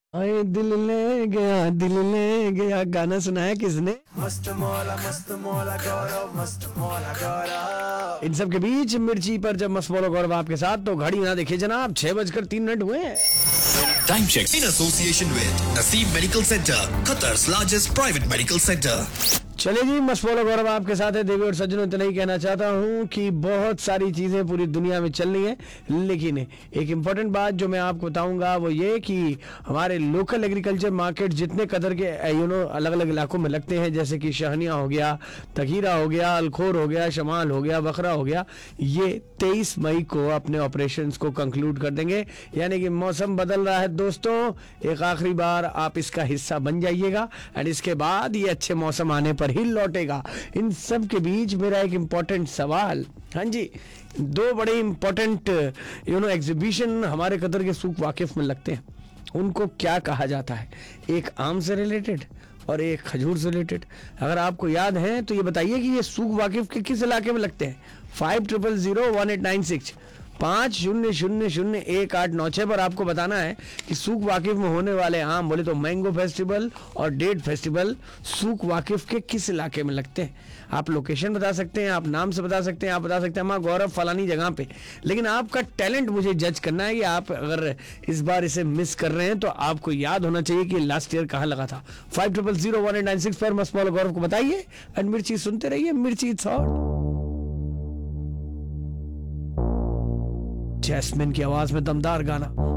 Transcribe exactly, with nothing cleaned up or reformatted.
आए दिल ले गया दिल ले गया गाना सुना है किसने? मस्त मौला मस्त मौला गौरव मस्त मौला गौरव। इन सब के बीच मिर्ची पर जब मस्त मौला गौरव आपके साथ, तो घड़ी ना देखिए जनाब, छह बजकर तीन मिनट हुए हैं। Time check in association with Naseem Medical Center, Qatar's largest private medical center. चलिए जी, मस्त मौला गौरव आपके साथ है। देवी और सज्जनों, इतना ही कहना चाहता हूँ कि बहुत सारी चीज़ें पूरी दुनिया में चल रही हैं, लेकिन एक इम्पॉर्टेंट बात जो मैं आपको बताऊंगा वो ये कि हमारे लोकल एग्रीकल्चर मार्केट जितने कदर के यू नो अलग अलग इलाकों में लगते हैं, जैसे कि शाहनिया हो गया, तकीरा हो गया, अलखोर हो गया, शमाल हो गया, बखरा हो गया, ये तेईस मई को अपने ऑपरेशंस को कंक्लूड कर देंगे। यानी कि मौसम बदल रहा है दोस्तों, एक आखिरी बार आप इसका हिस्सा बन जाइएगा एंड इसके बाद ये अच्छे मौसम आने पर ही लौटेगा। इन सब के बीच मेरा एक इम्पोर्टेंट सवाल, हाँ जी, दो बड़े इम्पोर्टेंट यू नो एग्जीबिशन हमारे कतर के सूक वाकिफ में लगते हैं, उनको क्या कहा जाता है? एक आम से रिलेटेड और एक खजूर से रिलेटेड। अगर आपको याद है तो ये बताइए कि ये सूक वाकिफ के किस इलाके में लगते हैं? Five triple zero one eight nine six पाँच शून्य शून्य शून्य एक आठ नौ छः पर आपको बताना है कि सूक वाकिफ में होने वाले आम, बोले तो मैंगो फेस्टिवल और डेट फेस्टिवल, सूक वाकिफ के किस इलाके में लगते हैं? आप लोकेशन बता सकते हैं, आप नाम से बता सकते हैं, आप बता सकते हैं माँ गौरव फलानी जगह पे, लेकिन आपका टैलेंट मुझे जज करना है कि आप अगर इस बार इसे मिस कर रहे हैं तो आपको याद होना चाहिए कि लास्ट ईयर कहाँ लगा था। Five triple zero one eight nine six पर मस्त मौला गौरव को बताइए एंड मिर्ची सुनते रहिए। मिर्ची थॉट जैस्मिन की आवाज में दमदार गाना।